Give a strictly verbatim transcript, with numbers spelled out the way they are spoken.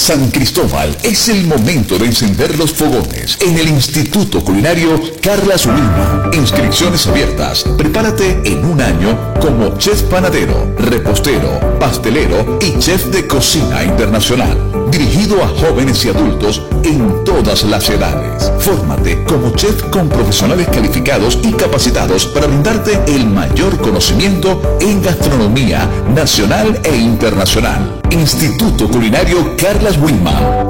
San Cristóbal, es el momento de encender los fogones en el Instituto Culinario Carlas Wilma. Inscripciones abiertas. Prepárate en un año como chef panadero, repostero, pastelero y chef de cocina internacional. Dirigido a jóvenes y adultos en todas las edades. Fórmate como chef con profesionales calificados y capacitados para brindarte el mayor conocimiento en gastronomía nacional e internacional. Instituto Culinario Carlas Wilma.